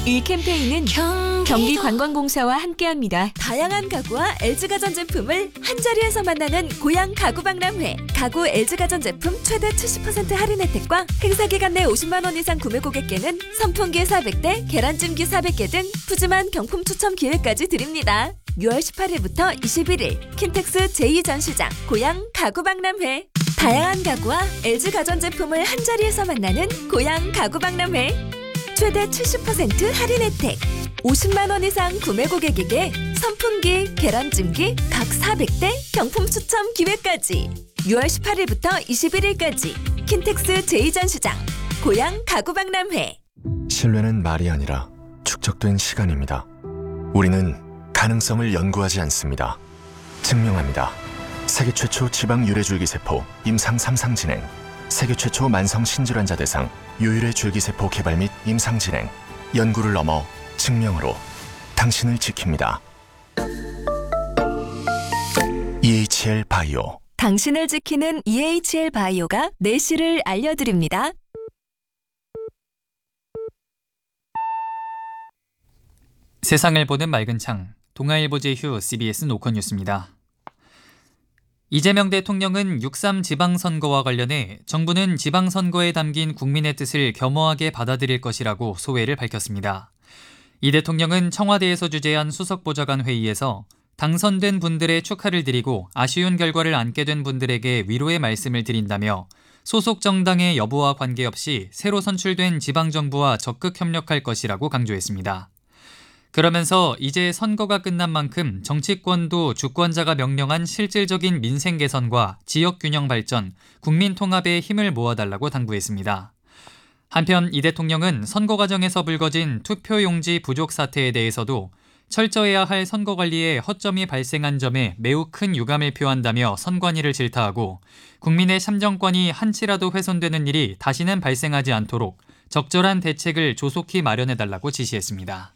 이 캠페인은 경기관광공사와 함께합니다. 다양한 가구와 LG가전제품을 한자리에서 만나는 고양 가구박람회. 가구 LG가전제품 최대 70% 할인 혜택과 행사기간 내 50만 원 이상 구매 고객께는 선풍기 400대, 계란찜기 400개 등 푸짐한 경품 추첨 기회까지 드립니다. 6월 18일부터 21일 킨텍스 제2전시장 고양 가구박람회. 다양한 가구와 LG가전제품을 한자리에서 만나는 고양 가구박람회. 최대 70% 할인 혜택, 50만 원 이상 구매 고객에게 선풍기, 계란찜기 각 400대 경품 추첨 기회까지. 6월 18일부터 21일까지 킨텍스 제2전시장 고양 가구박람회. 신뢰는 말이 아니라 축적된 시간입니다. 우리는 가능성을 연구하지 않습니다. 증명합니다. 세계 최초 지방 유래줄기세포 임상 3상 진행, 세계 최초 만성 신질환자 대상 유유래 줄기세포 개발 및 임상 진행, 연구를 넘어 증명으로 당신을 지킵니다. EHL 바이오. 당신을 지키는 EHL 바이오가 내실을 알려드립니다. 세상을 보는 맑은 창, 동아일보 제휴 CBS 노컷뉴스입니다. 이재명 대통령은 6.3 지방선거와 관련해 정부는 지방선거에 담긴 국민의 뜻을 겸허하게 받아들일 것이라고 소회를 밝혔습니다. 이 대통령은 청와대에서 주재한 수석보좌관 회의에서 당선된 분들의 축하를 드리고 아쉬운 결과를 안게 된 분들에게 위로의 말씀을 드린다며 소속 정당의 여부와 관계없이 새로 선출된 지방정부와 적극 협력할 것이라고 강조했습니다. 그러면서 이제 선거가 끝난 만큼 정치권도 주권자가 명령한 실질적인 민생 개선과 지역 균형 발전, 국민 통합에 힘을 모아달라고 당부했습니다. 한편 이 대통령은 선거 과정에서 불거진 투표용지 부족 사태에 대해서도 철저해야 할 선거 관리에 허점이 발생한 점에 매우 큰 유감을 표한다며 선관위를 질타하고 국민의 참정권이 한치라도 훼손되는 일이 다시는 발생하지 않도록 적절한 대책을 조속히 마련해달라고 지시했습니다.